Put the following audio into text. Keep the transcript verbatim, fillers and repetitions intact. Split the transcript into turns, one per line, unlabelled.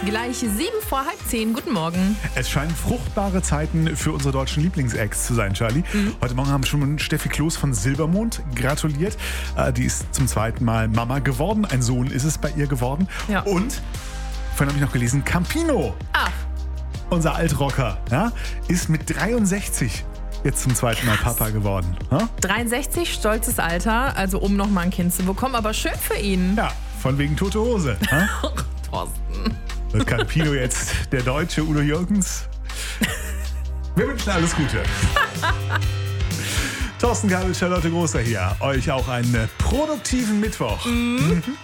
Gleich sieben vor halb zehn. Guten Morgen.
Es scheinen fruchtbare Zeiten für unsere deutschen Lieblingsacts zu sein, Charlie. Mhm. Heute Morgen haben schon Steffi Kloß von Silbermond gratuliert. Äh, die ist zum zweiten Mal Mama geworden. Ein Sohn ist es bei ihr geworden.
Ja.
Und, vorhin habe ich noch gelesen, Campino,
Ach,
unser Altrocker, ja, ist mit dreiundsechzig jetzt zum zweiten Mal Papa geworden. Ja?
dreiundsechzig, stolzes Alter, also um noch mal ein Kind zu bekommen, aber schön für ihn.
Ja, von wegen tote Hose. Ja?
Thorsten.
Wird Campino jetzt der deutsche Udo Jürgens? Wir wünschen alles Gute. Thorsten Kabel, Charlotte Großer hier. Euch auch einen produktiven Mittwoch. Mhm. Mhm.